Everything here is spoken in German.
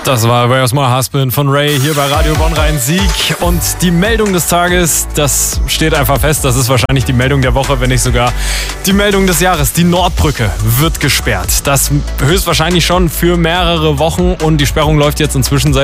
Das war Where's My Husband von Ray hier bei Radio Bonn Rhein-Sieg. Und die Meldung des Tages, das steht einfach fest, das ist wahrscheinlich die Meldung der Woche, wenn nicht sogar die Meldung des Jahres. Die Nordbrücke wird gesperrt. Das höchstwahrscheinlich schon für mehrere Wochen und die Sperrung läuft jetzt inzwischen seit